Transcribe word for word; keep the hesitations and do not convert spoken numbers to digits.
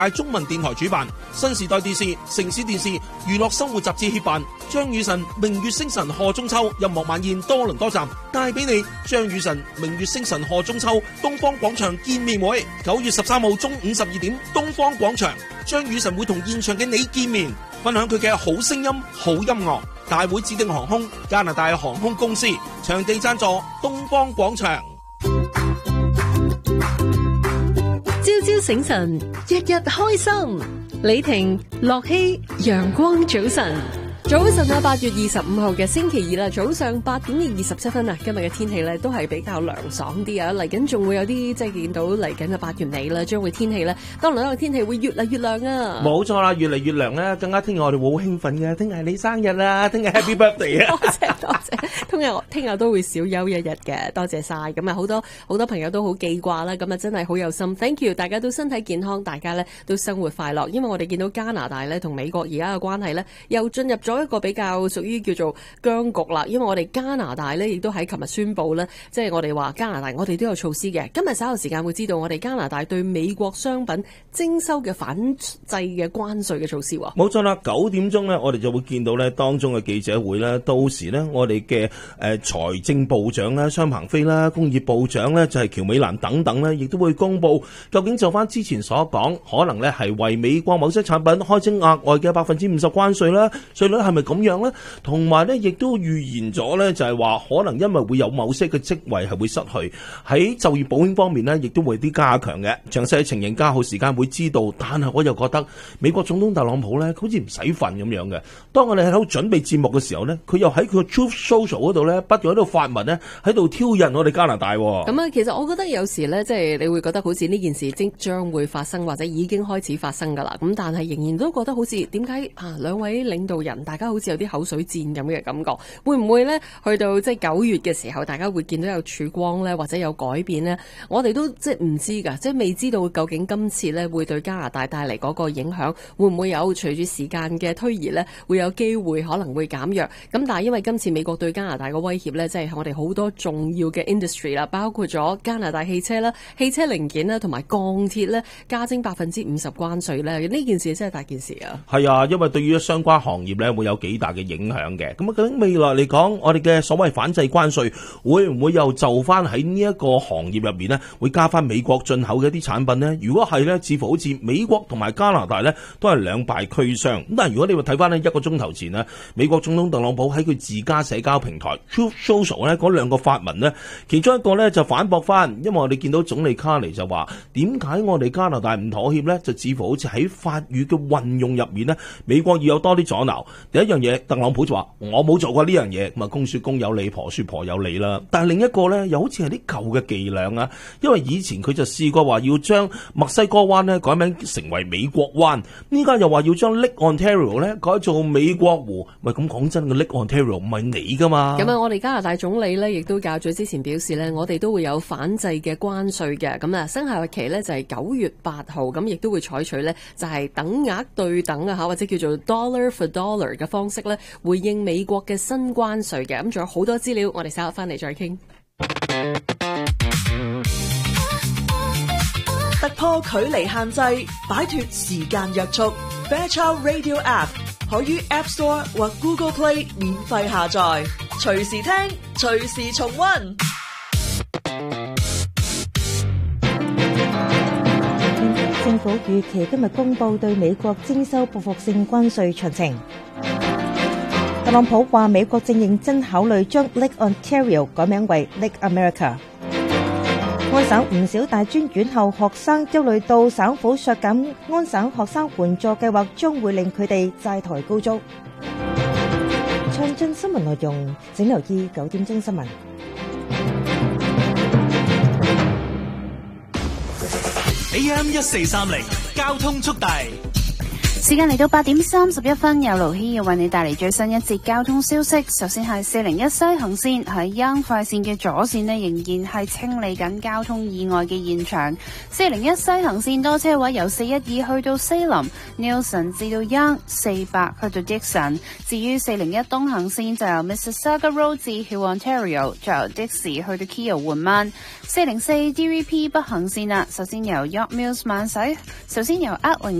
界中文電台主辦，新時代電視、城市電視、娛樂生活雜誌協辦，張雨晨明月星辰賀中秋音樂晚宴多倫多站帶俾你張雨晨明月星辰賀中秋東方廣場見面會，九月十三號中午十二點東方廣場，張雨晨會同現場嘅你見面，分享佢嘅好聲音、好音樂。大會指定航空加拿大航空公司，場地贊助東方廣場。 朝朝醒神，日日開心。李婷、樂希，陽光早晨。早晨啊，八月二十五號嘅星期二啦，早上八點二十七分啊，今日嘅天氣咧都係比較涼爽啲啊，嚟緊仲會有啲即係見到嚟緊嘅八月尾啦，將會天氣咧，當然個天氣會越嚟越涼啊。 冇錯啦，越嚟越涼咧，更加聽日我哋會好興奮嘅，聽日你生日啦，聽日 Happy Birthday 啊！ 多謝多謝，聽日聽日都會少休一日嘅，多謝晒。咁啊，好多好多朋友都好記掛啦，咁啊真係好有心 ，thank you，大家都身體健康，大家咧都生活快樂。因為我哋見到加拿大咧同美國而家嘅關係咧，又進入咗一個比較屬於叫做僵局啦，因為我哋加拿大咧亦都喺琴日宣布咧，即係我哋話加拿大我哋都有措施嘅。今日稍後時間會知道我哋加拿大對美國商品徵收嘅反制嘅關稅嘅措施。 冇錯啦，九點鐘咧，我哋就會見到咧當中嘅記者會咧，到時咧我哋嘅誒財政部長啦、商鵬飛啦、工業部長咧就係喬美蘭等等咧，亦都會公布究竟就翻之前所講，可能咧係為美國某些產品開徵額外嘅百分之五十關稅啦，稅率係咪咁樣咧？同埋咧，亦都預言咗咧，就係話可能因為會有某些嘅職位係會失去，喺就業保險方面呢，亦都會有啲加強嘅。詳細嘅情形加好時間會知道，但係我又覺得美國總統特朗普咧，好似唔使瞓咁樣嘅。當我哋喺度準備節目嘅時候呢，佢又喺佢嘅 Truth Social 嗰度咧，不斷喺度發文呢，喺度挑釁我哋加拿大。 咁啊，其實我覺得有時咧，即係你會覺得好似呢件事即將會發生，或者已經開始發生噶啦。咁但係仍然都覺得好似點解啊？兩位領導人大家好似有啲口水戰咁嘅感覺，會唔會咧去到即係九月嘅時候，大家會見到有曙光咧，或者有改變咧？我哋都即係唔知噶，即係未知道究竟今次咧會對加拿大帶嚟嗰個影響會唔會有隨住時間嘅推移咧，會有機會可能會減弱。咁但係因為今次美國對加拿大嘅威脅咧，即係我哋好多重要嘅 industry 啦，包括咗加拿大汽車啦、汽車零件啦，同埋鋼鐵咧，加徵百分之五十關稅咧，呢件事真係大件事啊！ 係啊，因為對於相關行業咧會有幾大嘅影響嘅。咁啊，究竟未來嚟講，我哋嘅所謂反制關稅會唔會又就翻喺呢一個行業入面呢？會加翻美國進口嘅一啲產品呢？如果係呢，似乎好似美國同埋加拿大呢都係兩敗俱傷。咁但係如果你話睇翻呢一個鐘頭前呢，美國總統特朗普喺佢自家社交平台 Truth Social 呢嗰兩個發文呢，其中一個呢就反駁翻，因為我哋見到總理卡尼就話點解我哋加拿大唔妥協呢？就似乎好似喺法語嘅運用入面呢，美國要有多啲阻撓。第一樣嘢，特朗普就話我冇做過呢樣嘢，咁啊公說公有理，婆說婆有理啦。但係另一個呢，又好似係啲舊嘅伎倆啊，因為以前佢就試過話要將墨西哥灣呢改名成為美國灣，呢家又話要將 Lake Ontario 呢改做美國湖。喂，咁講真，個 Lake Ontario 唔係你噶嘛？ 咁啊，我哋加拿大總理呢亦都較早之前表示呢，我哋都會有反制嘅關稅嘅。咁啊，生效日期呢就係九月八號，咁亦都會採取呢就係等額對等啊，或者叫做 dollar for dollar 嘅方式呢，回應美國嘅新關稅嘅。咁仲有好多資料，我哋稍後翻嚟再傾。 突破距離限制，擺脫時間約束。Fairchild Radio App 可於 App Store 或 Google Play 免費下載，隨時聽，隨時重溫。 政府預期今日公布對美國徵收報復性關稅詳情。特朗普話美國正認真考慮將 Lake Ontario 改名為 Lake America。安省唔少大專院校學生憂慮到省府削減安省學生援助計劃將會令佢哋債台高築。詳盡新聞內容請留意九點鐘新聞。 A M 一四三零交通速遞。 時間嚟到八點三十一分，有盧希要為你帶嚟最新一節交通消息。首先係四零一西行線喺 Yonge 快線嘅左線呢，仍然係清理緊交通意外嘅現場。四零一西行線多車位由四一二去到西林 Nelson 至到 Yonge 四百去到 Dixon。至於四零一東行線就由 Mississauga Road 至 Hill Ontario， 再由 Dixie 去到 Keele 緩慢。四零四 D V P 北行線啦，首先由 York Mills 慢駛，首先由 Atling